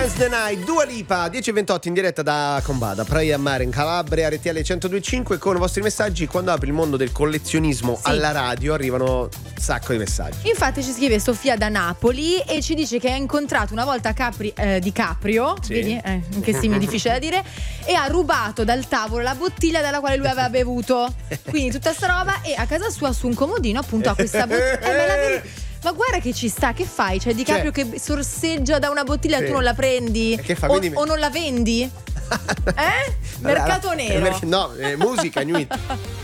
Dance the Night, Dua Lipa, 10:28 in diretta da Combada, Praia Mare in Calabria, RTL 102.5. Con i vostri messaggi, quando apri il mondo del collezionismo alla radio arrivano un sacco di messaggi. Infatti ci scrive Sofia da Napoli e ci dice che ha incontrato una volta DiCaprio, vedi? Che simile difficile da dire, e ha rubato dal tavolo la bottiglia dalla quale lui aveva bevuto. Quindi tutta sta roba, e a casa sua su un comodino appunto ha questa bottiglia. Ma guarda che ci sta, che fai? Cioè DiCaprio che sorseggia da una bottiglia e tu non la prendi? Che fa? O non la vendi? Mercato nero. No, musica, Newit.